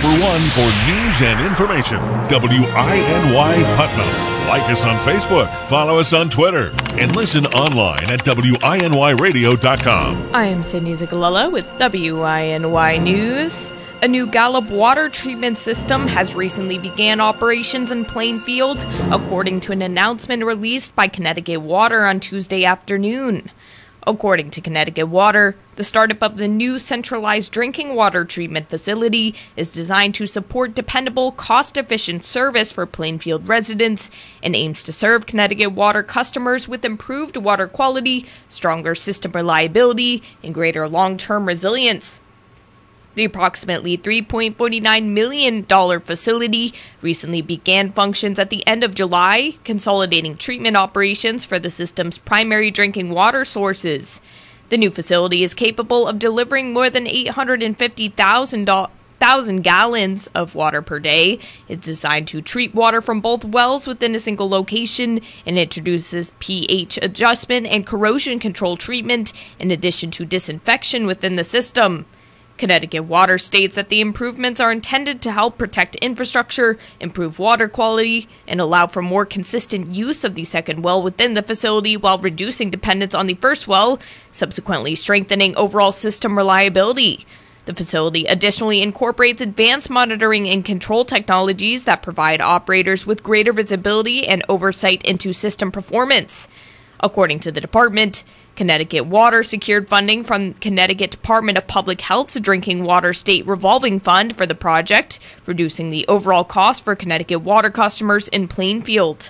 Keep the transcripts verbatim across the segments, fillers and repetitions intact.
number one for news and information, W I N Y Putnam. Like us on Facebook, follow us on Twitter, and listen online at W I N Y radio dot com. I am Sydney Zigalella with W I N Y News. A new Gallup water treatment system has recently began operations in Plainfield, according to an announcement released by Connecticut Water on Tuesday afternoon. According to Connecticut Water, the startup of the new centralized drinking water treatment facility is designed to support dependable, cost-efficient service for Plainfield residents and aims to serve Connecticut Water customers with improved water quality, stronger system reliability, and greater long-term resilience. The approximately three point four nine million dollars facility recently began functions at the end of July, consolidating treatment operations for the system's primary drinking water sources. The new facility is capable of delivering more than eight hundred fifty thousand gallons of water per day. It's designed to treat water from both wells within a single location and introduces pH adjustment and corrosion control treatment in addition to disinfection within the system. Connecticut Water states that the improvements are intended to help protect infrastructure, improve water quality, and allow for more consistent use of the second well within the facility while reducing dependence on the first well, subsequently strengthening overall system reliability. The facility additionally incorporates advanced monitoring and control technologies that provide operators with greater visibility and oversight into system performance. According to the department, Connecticut Water secured funding from Connecticut Department of Public Health's Drinking Water State Revolving Fund for the project, reducing the overall cost for Connecticut Water customers in Plainfield.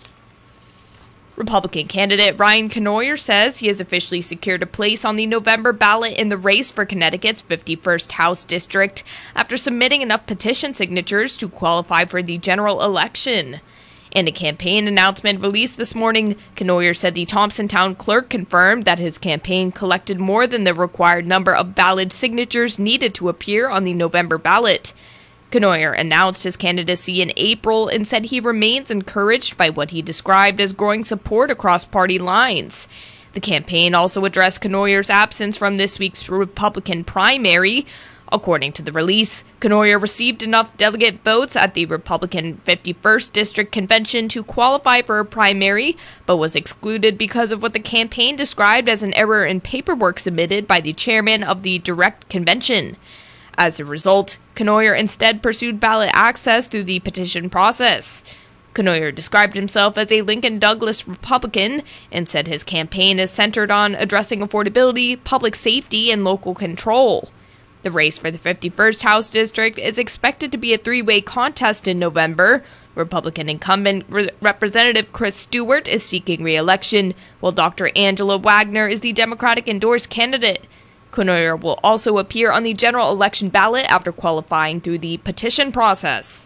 Republican candidate Ryan Knoyer says he has officially secured a place on the November ballot in the race for Connecticut's fifty-first House District after submitting enough petition signatures to qualify for the general election. In a campaign announcement released this morning, Knoyer said the Thompson Town Clerk confirmed that his campaign collected more than the required number of ballot signatures needed to appear on the November ballot. Knoyer announced his candidacy in April and said he remains encouraged by what he described as growing support across party lines. The campaign also addressed Knoyer's absence from this week's Republican primary. According to the release, Knoyer received enough delegate votes at the Republican fifty-first District Convention to qualify for a primary, but was excluded because of what the campaign described as an error in paperwork submitted by the chairman of the direct convention. As a result, Knoyer instead pursued ballot access through the petition process. Knoyer described himself as a Lincoln Douglas Republican and said his campaign is centered on addressing affordability, public safety, and local control. The race for the fifty-first House District is expected to be a three-way contest in November. Republican incumbent Re- Representative Chris Stewart is seeking re-election, while Doctor Angela Wagner is the Democratic-endorsed candidate. Knoyer will also appear on the general election ballot after qualifying through the petition process.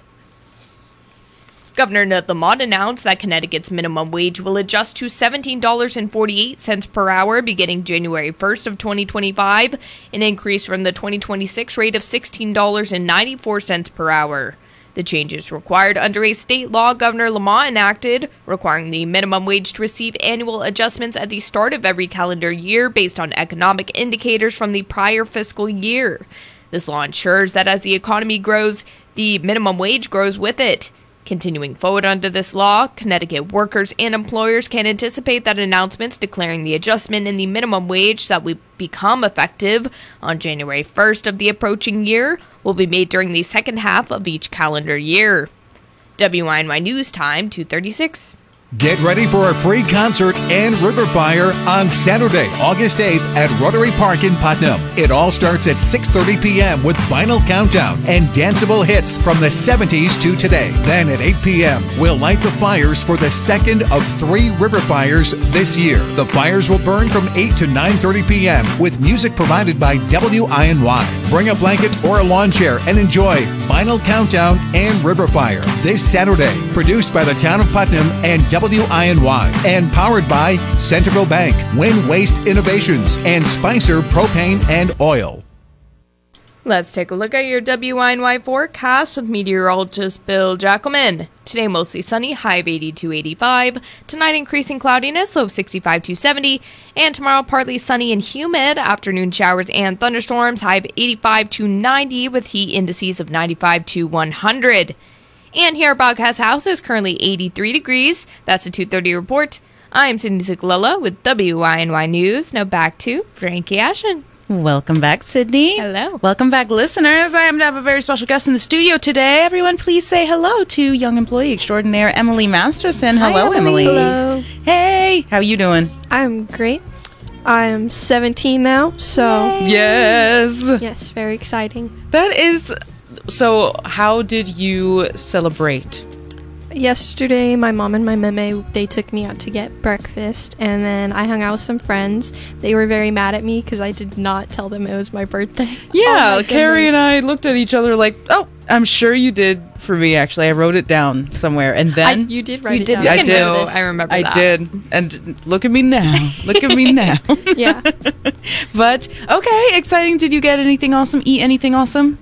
Governor Ned Lamont announced that Connecticut's minimum wage will adjust to seventeen dollars and forty-eight cents per hour beginning January first of twenty twenty-five, an increase from the twenty twenty-six rate of sixteen dollars and ninety-four cents per hour. The change is required under a state law Governor Lamont enacted, requiring the minimum wage to receive annual adjustments at the start of every calendar year based on economic indicators from the prior fiscal year. This law ensures that as the economy grows, the minimum wage grows with it. Continuing forward under this law, Connecticut workers and employers can anticipate that announcements declaring the adjustment in the minimum wage that will become effective on January first of the approaching year will be made during the second half of each calendar year. W I N Y News Time, two thirty-six. Get ready for a free concert and river fire on Saturday, August eighth at Rotary Park in Putnam. It all starts at six thirty p.m. with Final Countdown and danceable hits from the seventies to today. Then at eight p.m., we'll light the fires for the second of three river fires this year. The fires will burn from eight to nine thirty p.m. with music provided by W I N Y. Bring a blanket or a lawn chair and enjoy Final Countdown and River Fire this Saturday. Produced by the Town of Putnam and W I N Y and powered by Centerville Bank, Win Waste Innovations, and Spicer Propane and Oil. Let's take a look at your W I N Y forecast with meteorologist Bill Jackelman. Today, mostly sunny, high of eighty-two, eighty-five. Tonight, increasing cloudiness, low of sixty-five to seventy. And tomorrow, partly sunny and humid. Afternoon showers and thunderstorms, high of eighty-five to ninety, with heat indices of ninety-five to one hundred. And here at Broadcast House is currently eighty-three degrees. That's a two thirty report. I'm Sydney Ziglilla with W I N Y News. Now back to Frankie Ashen. Welcome back, Sydney. Hello. Welcome back, listeners. I am to have a very special guest in the studio today. Everyone, please say hello to young employee extraordinaire Emily Masterson. Hello, Hi, Emily. Hello. Hey, how are you doing? I'm great. I'm seventeen now, so Yes. yes, very exciting. That is... So, how did you celebrate? Yesterday, my mom and my meme, they took me out to get breakfast, and then I hung out with some friends. They were very mad at me because I did not tell them it was my birthday. Yeah, Oh my Carrie goodness. and I looked at each other like, oh, I'm sure you did for me, actually. I wrote it down somewhere. And I, then... you did write You it did down. make I a did. note. I remember I that. did. And look at me now. Look at me now. Yeah. But, okay, exciting. Did you get anything awesome? Eat anything awesome?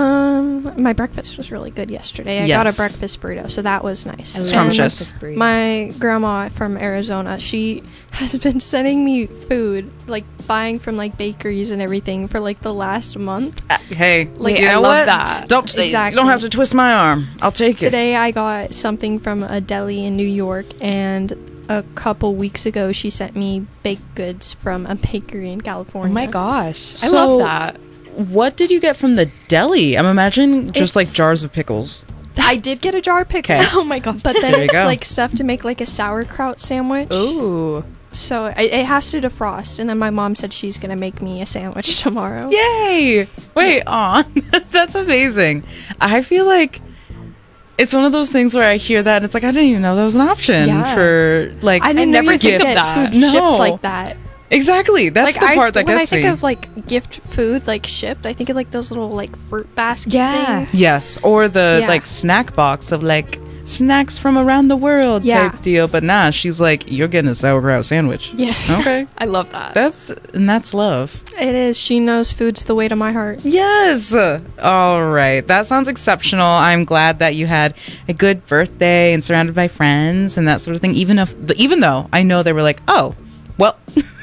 Um, my breakfast was really good yesterday. I got a Yes. breakfast burrito, so that was nice. I love Scrumptious. breakfast burrito. My grandma from Arizona, she has been sending me food, like buying from like bakeries and everything for like the last month. Uh, hey, Like, you I know love what? that. Don't, you Exactly. don't have to twist my arm. I'll take it. Today I got something from a deli in New York, and a couple weeks ago she sent me baked goods from a bakery in Oh California. my gosh. I So- love that. What did you get from the deli? I'm imagining just It's- like jars of pickles. I did get a jar of pickles. Okay. Oh my gosh. But then There you it's go. like stuff to make like a sauerkraut sandwich. Ooh. So I, it has to defrost, and then my mom said she's gonna make me a sandwich tomorrow. Yay! Wait, aw. That's amazing. I feel like it's one of those things where I hear that and it's like, I didn't even know that was an option Yeah. for like I didn't never know you think could of get that. food No. shipped like that. Exactly. That's like the I, part that when gets I think me. of like gift food like shipped, I think of like those little like fruit basket Yeah. things. Yes, or the Yeah. like snack box of like snacks from around the world Yeah. type deal. But nah, she's like, you're getting a sauerkraut sandwich. Yes. Okay. I love that. That's and that's love. It is. She knows food's the way to my heart. Yes. All right. That sounds exceptional. I'm glad that you had a good birthday and surrounded by friends and that sort of thing. Even if, even though I know they were like, oh, well,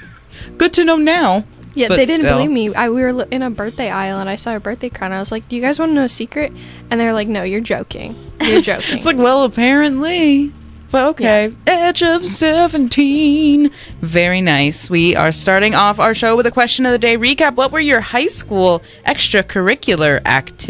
good to know now. Yeah, But they didn't still. believe me. I we were lo- in a birthday aisle and I saw a birthday crown. I was like, "Do you guys want to know a secret?" And they're like, "No, you're joking. You're joking." It's like, well, apparently. But okay. Edge of seventeen. Very nice. We are starting off our show with a question of the day recap. What were your high school extracurricular activities?